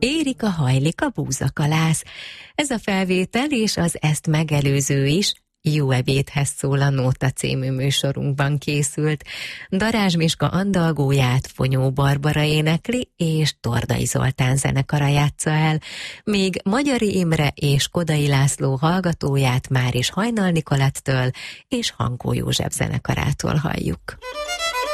Érika hajlik a búzakalász. Ez a felvétel és az ezt megelőző is Jó ebédhez szól a Nóta című műsorunkban készült. Darázs Miska andalgóját Fonyó Barbara énekli, és Tordai Zoltán zenekara játsza el, míg Magyari Imre és Kodai László hallgatóját már is Hajnal Nikolettől és Hankó József zenekarától halljuk.